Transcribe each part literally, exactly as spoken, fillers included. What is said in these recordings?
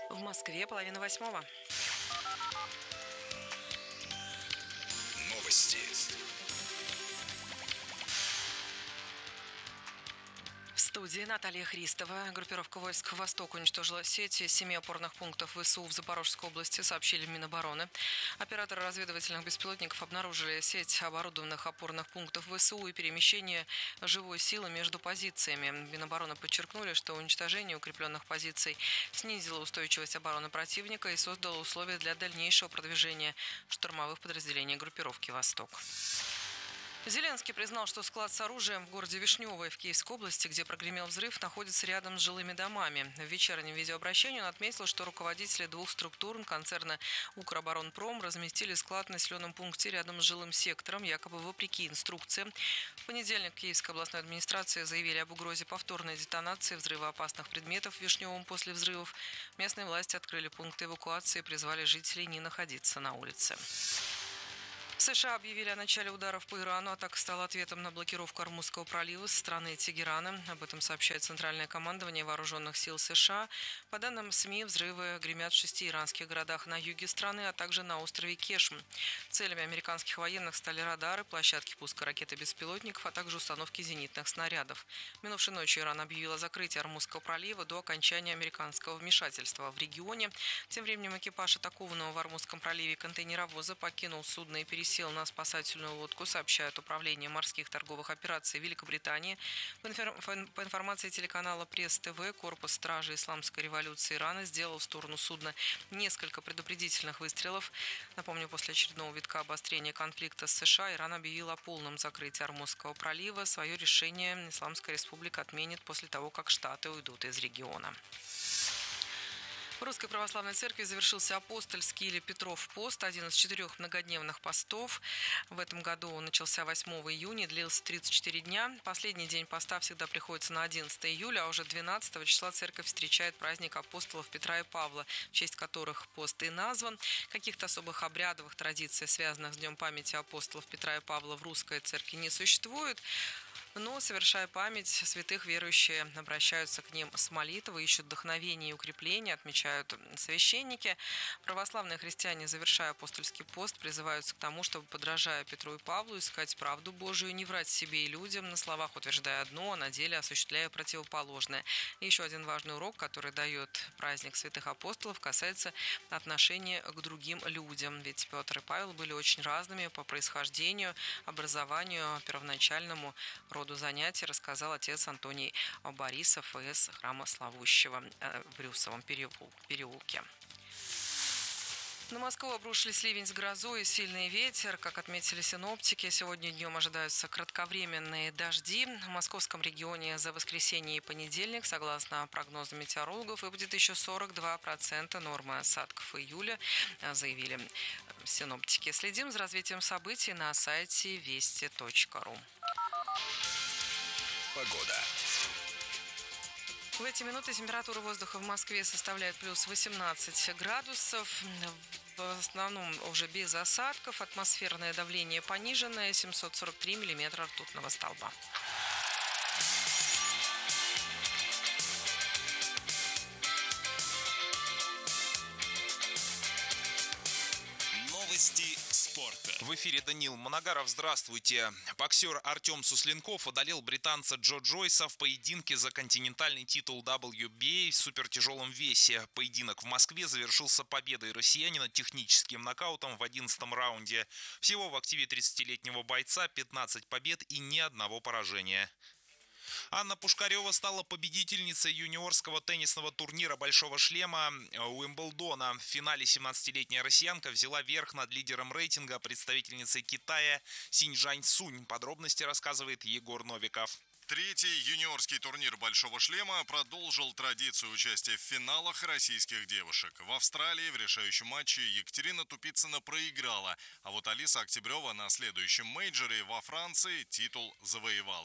В Москве половина восьмого. Новости. В студии Наталья Христова. Группировка войск «Восток» уничтожила сеть из семи опорных пунктов ВСУ в Запорожской области, сообщили в Минобороны. Операторы разведывательных беспилотников обнаружили сеть оборудованных опорных пунктов ВСУ и перемещение живой силы между позициями. Минобороны подчеркнули, что уничтожение укрепленных позиций снизило устойчивость обороны противника и создало условия для дальнейшего продвижения штурмовых подразделений группировки «Восток». Зеленский признал, что склад с оружием в городе Вишневое в Киевской области, где прогремел взрыв, находится рядом с жилыми домами. В вечернем видеообращении он отметил, что руководители двух структур концерна «Укроборонпром» разместили склад в населенном пункте рядом с жилым сектором, якобы вопреки инструкциям. В понедельник в Киевской областной администрации заявили об угрозе повторной детонации взрывоопасных предметов в Вишневом после взрывов. Местные власти открыли пункты эвакуации и призвали жителей не находиться на улице. США объявили о начале ударов по Ирану. Атака стала ответом на блокировку Ормузского пролива со стороны Тегерана. Об этом сообщает Центральное командование вооруженных сил США. По данным СМИ, взрывы гремят в шести иранских городах на юге страны, а также на острове Кешм. Целями американских военных стали радары, площадки пуска ракет и беспилотников, а также установки зенитных снарядов. Минувшей ночью Иран объявил о закрытии Ормузского пролива до окончания американского вмешательства в регионе. Тем временем экипаж атакованного в Ормузском проливе контейнеровоза покинул судно и пересел сел на спасательную лодку, сообщает Управление морских торговых операций Великобритании. По информации телеканала Пресс-ТВ, корпус стражи Исламской революции Ирана сделал в сторону судна несколько предупредительных выстрелов. Напомню, после очередного витка обострения конфликта с США Иран объявил о полном закрытии Ормузского пролива. Свое решение Исламская республика отменит после того, как Штаты уйдут из региона. В Русской Православной Церкви завершился апостольский или Петров пост, один из четырех многодневных постов. В этом году он начался восьмого июня и длился тридцать четыре дня. Последний день поста всегда приходится на одиннадцатое июля, а уже двенадцатого числа Церковь встречает праздник апостолов Петра и Павла, в честь которых пост и назван. Каких-то особых обрядовых традиций, связанных с Днем памяти апостолов Петра и Павла, в Русской Церкви не существует. Но, совершая память святых, верующие обращаются к ним с молитвой, ищут вдохновения и укрепления, отмечают священники. Православные христиане, завершая апостольский пост, призываются к тому, чтобы, подражая Петру и Павлу, искать правду Божию, не врать себе и людям, на словах утверждая одно, а на деле осуществляя противоположное. И еще один важный урок, который дает праздник святых апостолов, касается отношения к другим людям. Ведь Петр и Павел были очень разными по происхождению, образованию, первоначальному роду занятий, рассказал отец Антоний Борисов из храма Славущего в Брюсовом переулке. На Москву обрушились ливень с грозой и сильный ветер. Как отметили синоптики, сегодня днем ожидаются кратковременные дожди. В московском регионе за воскресенье и понедельник, согласно прогнозам метеорологов, выпадет еще сорок два процента нормы осадков июля, заявили синоптики. Следим за развитием событий на сайте вести точка ру. Погода. В эти минуты температура воздуха в Москве составляет плюс восемнадцать градусов. В основном уже без осадков. Атмосферное давление пониженное, семьсот сорок три миллиметра ртутного столба. Новости спорта. В эфире Данил Моногаров. Здравствуйте. Боксер Артем Суслинков одолел британца Джо Джойса в поединке за континентальный титул дабл ю би эй в супертяжелом весе. Поединок в Москве завершился победой россиянина техническим нокаутом в одиннадцатом раунде. Всего в активе тридцатилетнего бойца пятнадцать побед и ни одного поражения. Анна Пушкарева стала победительницей юниорского теннисного турнира «Большого шлема» Уимблдона. В финале семнадцатилетняя россиянка взяла верх над лидером рейтинга, представительницей Китая Синьчжань Сунь. Подробности рассказывает Егор Новиков. Третий юниорский турнир «Большого шлема» продолжил традицию участия в финалах российских девушек. В Австралии в решающем матче Екатерина Тупицына проиграла, а вот Алиса Октябрева на следующем мейджоре во Франции титул завоевала.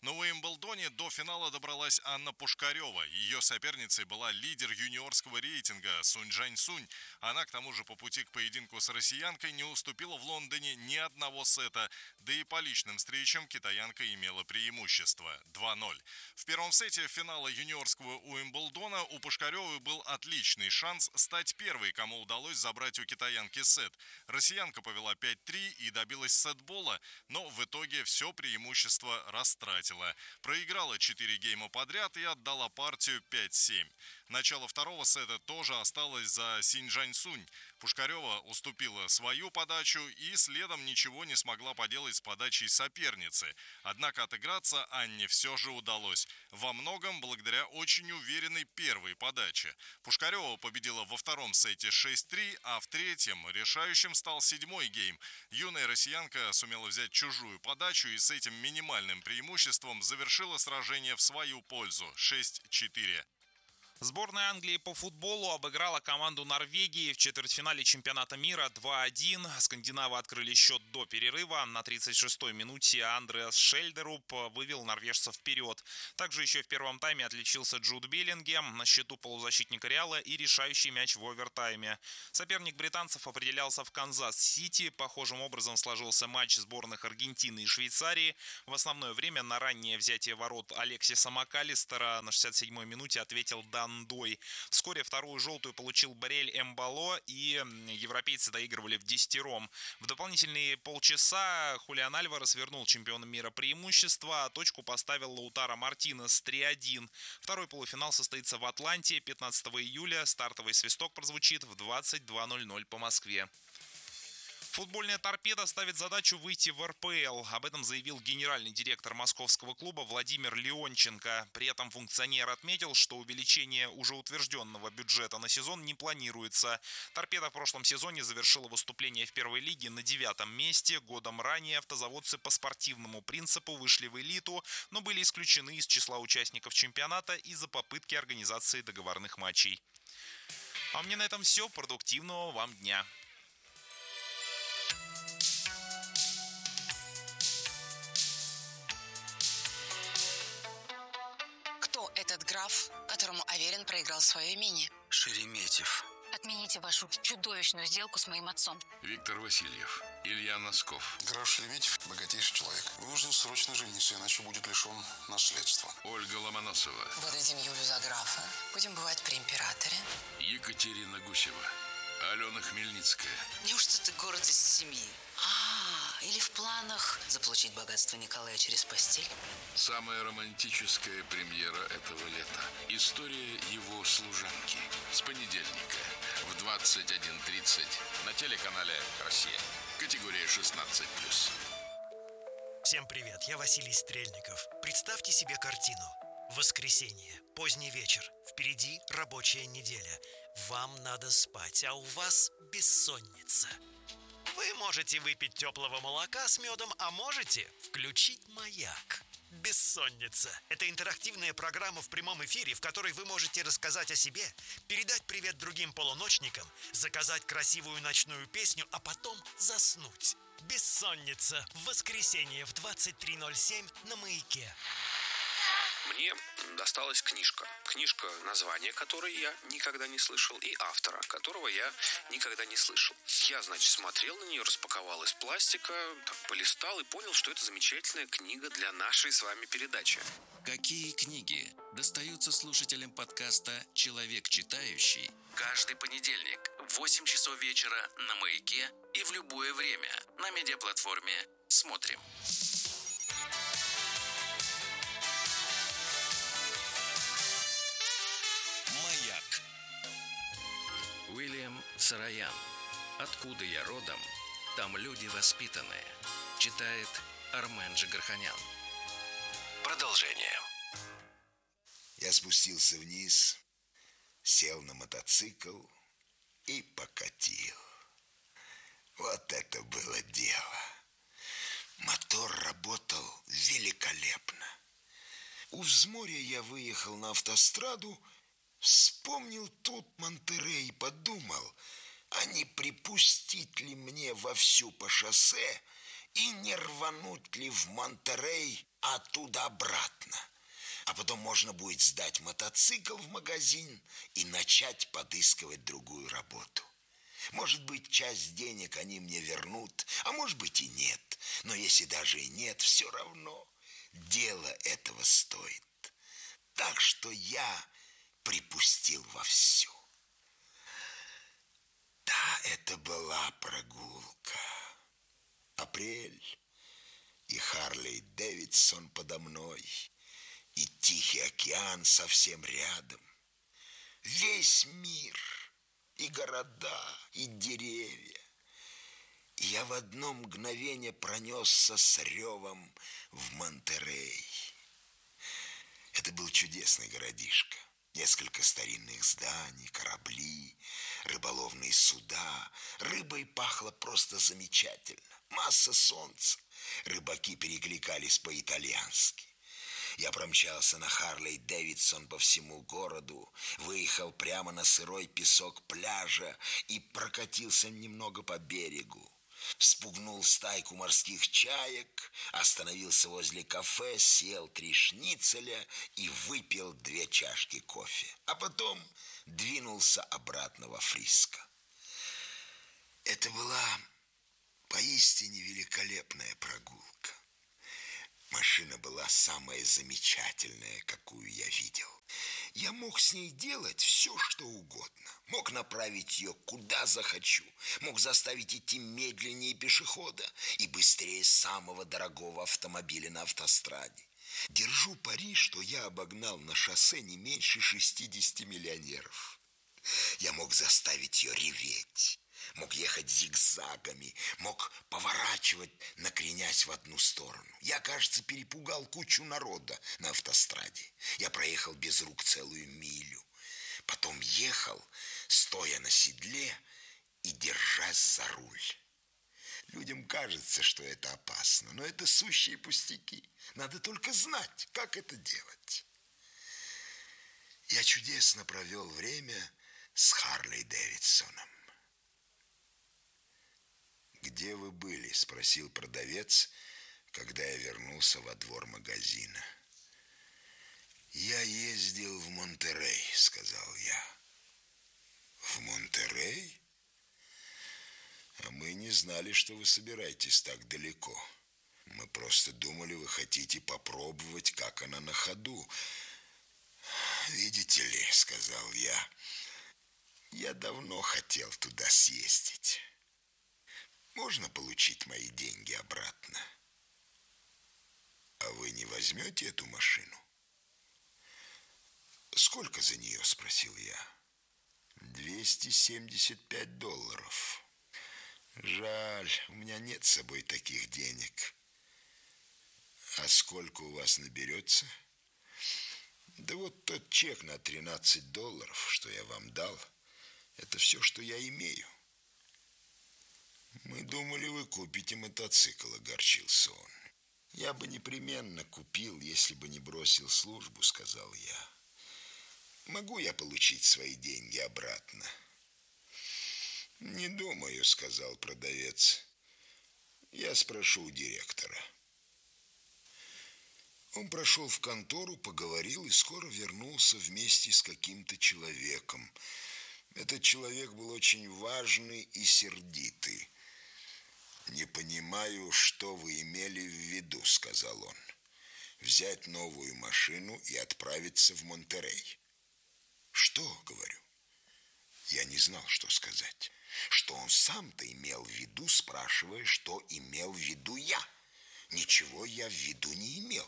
На Уимблдоне до финала добралась Анна Пушкарева. Ее соперницей была лидер юниорского рейтинга Сунь Жань-Сунь. Она, к тому же, по пути к поединку с россиянкой не уступила в Лондоне ни одного сета. Да и по личным встречам китаянка имела преимущество – два ноль. В первом сете финала юниорского Уимблдона у Пушкаревой был отличный шанс стать первой, кому удалось забрать у китаянки сет. Россиянка повела пять три и добилась сетбола, но в итоге все преимущество растратила. Проиграла четыре гейма подряд и отдала партию пять семь. Начало второго сета тоже осталось за Синь Жань-Сунь. Пушкарева уступила свою подачу и следом ничего не смогла поделать с подачей соперницы. Однако отыграться Анне все же удалось. Во многом благодаря очень уверенной первой подаче. Пушкарева победила во втором сете шесть три, а в третьем решающим стал седьмой гейм. Юная россиянка сумела взять чужую подачу и с этим минимальным преимуществом завершила сражение в свою пользу шесть четыре. Сборная Англии по футболу обыграла команду Норвегии в четвертьфинале чемпионата мира два один. Скандинавы открыли счет до перерыва. На тридцать шестой минуте Андреас Шельдеруп вывел норвежцев вперед. Также еще в первом тайме отличился Джуд Беллингем. На счету полузащитника Реала и решающий мяч в овертайме. Соперник британцев определялся в Канзас-Сити. Похожим образом сложился матч сборных Аргентины и Швейцарии. В основное время на раннее взятие ворот Алексиса Макалистера на шестьдесят седьмой минуте ответил Дан Дой. Вскоре вторую желтую получил Барель Эмбало, и европейцы доигрывали в десятером. В дополнительные полчаса Хулиан Альварес вернул чемпионам мира преимущество, а точку поставил Лаутаро Мартинес три один. Второй полуфинал состоится в Атланте пятнадцатого июля. Стартовый свисток прозвучит в двадцать два ноль ноль по Москве. Футбольная торпеда ставит задачу выйти в эр пэ эл. Об этом заявил генеральный директор московского клуба Владимир Леонченко. При этом функционер отметил, что увеличение уже утвержденного бюджета на сезон не планируется. Торпеда в прошлом сезоне завершила выступление в первой лиге на девятом месте. Годом ранее автозаводцы по спортивному принципу вышли в элиту, но были исключены из числа участников чемпионата из-за попытки организации договорных матчей. А мне на этом все. Продуктивного вам дня. Этот граф, которому Аверин проиграл свое имение? Шереметьев. Отмените вашу чудовищную сделку с моим отцом. Виктор Васильев. Илья Носков. Граф Шереметьев – богатейший человек. Вынужден срочно жениться, иначе будет лишен наследства. Ольга Ломоносова. Выдадим Юлю за графа. Будем бывать при императоре. Екатерина Гусева. Алена Хмельницкая. Неужто ты гордость семьи? А, или в планах заполучить богатство Николая через постель? Самая романтическая премьера этого лета. История его служанки. С понедельника в двадцать один тридцать на телеканале «Россия». Категория шестнадцать плюс. Всем привет, я Василий Стрельников. Представьте себе картину. Воскресенье, поздний вечер, впереди рабочая неделя. Вам надо спать, а у вас бессонница. Вы можете выпить теплого молока с медом, а можете включить «Маяк». «Бессонница» – это интерактивная программа в прямом эфире, в которой вы можете рассказать о себе, передать привет другим полуночникам, заказать красивую ночную песню, а потом заснуть. «Бессонница» в воскресенье в двадцать три ноль семь на «Маяке». Мне досталась книжка. Книжка, название которой я никогда не слышал, и автора, которого я никогда не слышал. Я, значит, смотрел на нее, распаковал из пластика, так полистал и понял, что это замечательная книга для нашей с вами передачи. Какие книги достаются слушателям подкаста «Человек читающий» каждый понедельник в восемь часов вечера на «Маяке» и в любое время на медиаплатформе «Смотрим». «Маяк». Уильям Сароян. «Откуда я родом? Там люди воспитанные». Читает Армен Джигарханян. Продолжение. Я спустился вниз, сел на мотоцикл и покатил. Вот это было дело. Мотор работал великолепно. У взморья я выехал на автостраду, вспомнил тут Монтерей и подумал, а не припустить ли мне вовсю по шоссе и не рвануть ли в Монтерей, а оттуда обратно. А потом можно будет сдать мотоцикл в магазин и начать подыскивать другую работу. Может быть, часть денег они мне вернут, а может быть и нет. Но если даже и нет, все равно дело этого стоит. Так что я припустил вовсю. Да, это была прогулка. Апрель, и Харлей Дэвидсон подо мной, и Тихий океан совсем рядом. Весь мир, и города, и деревья. И я в одно мгновение пронесся с ревом в Монтерей. Это был чудесный городишко. Несколько старинных зданий, корабли, рыболовные суда. Рыбой пахло просто замечательно. Масса солнца. Рыбаки перекликались по-итальянски. Я промчался на Харлей Дэвидсон по всему городу, выехал прямо на сырой песок пляжа и прокатился немного по берегу. Вспугнул стайку морских чаек, остановился возле кафе, съел три шницеля и выпил две чашки кофе. А потом двинулся обратно во Фриско. Это была поистине великолепная прогулка. Машина была самая замечательная, какую я видел. Я мог с ней делать все, что угодно. Мог направить ее куда захочу. Мог заставить идти медленнее пешехода и быстрее самого дорогого автомобиля на автостраде. Держу пари, что я обогнал на шоссе не меньше шестидесяти миллионеров. Я мог заставить ее реветь. Мог ехать зигзагами, мог поворачивать, накренясь в одну сторону. Я, кажется, перепугал кучу народа на автостраде. Я проехал без рук целую милю. Потом ехал, стоя на седле и держась за руль. Людям кажется, что это опасно, но это сущие пустяки. Надо только знать, как это делать. Я чудесно провел время с Харлей Дэвидсоном. «Где вы были?» – спросил продавец, когда я вернулся во двор магазина. «Я ездил в Монтерей», – сказал я. «В Монтерей? А мы не знали, что вы собираетесь так далеко. Мы просто думали, вы хотите попробовать, как она на ходу. Видите ли, – сказал я, – я давно хотел туда съездить. Можно получить мои деньги обратно? А вы не возьмете эту машину?» «Сколько за нее?» – спросил я. «двести семьдесят пять долларов. Жаль, у меня нет с собой таких денег. А сколько у вас наберется?» «Да вот тот чек на тринадцать долларов, что я вам дал, это все, что я имею». «Мы думали, вы купите мотоцикл», — огорчился он. «Я бы непременно купил, если бы не бросил службу», — сказал я. «Могу я получить свои деньги обратно?» «Не думаю», — сказал продавец. «Я спрошу у директора». Он прошел в контору, поговорил и скоро вернулся вместе с каким-то человеком. Этот человек был очень важный и сердитый. «Не понимаю, что вы имели в виду», — сказал он. «Взять новую машину и отправиться в Монтерей». «Что?» — говорю. Я не знал, что сказать. Что он сам-то имел в виду, спрашивая, что имел в виду я. Ничего я в виду не имел.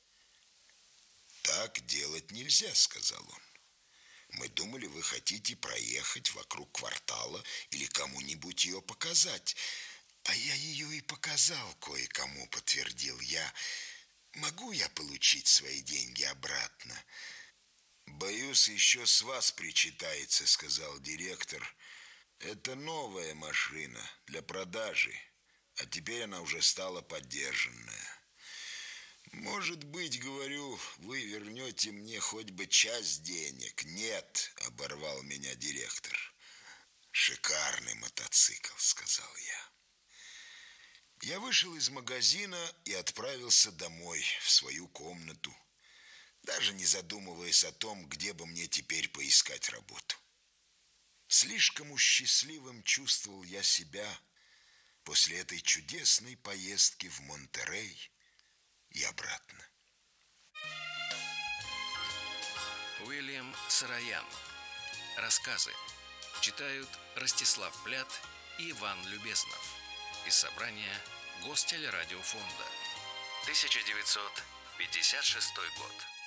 «Так делать нельзя», — сказал он. «Мы думали, вы хотите проехать вокруг квартала или кому-нибудь ее показать». «А я ее и показал кое-кому», — подтвердил я. «Могу я получить свои деньги обратно?» «Боюсь, еще с вас причитается», — сказал директор. «Это новая машина для продажи, а теперь она уже стала подержанная. Может быть, говорю, вы вернете мне хоть бы часть денег». «Нет», — оборвал меня директор. «Шикарный мотоцикл», — сказал я. Я вышел из магазина и отправился домой, в свою комнату, даже не задумываясь о том, где бы мне теперь поискать работу. Слишком уж счастливым чувствовал я себя после этой чудесной поездки в Монтерей и обратно. Уильям Сароян. Рассказы. Читают Ростислав Плят и Иван Любезнов. Из собрания Гостелерадиофонда. тысяча девятьсот пятьдесят шестой год.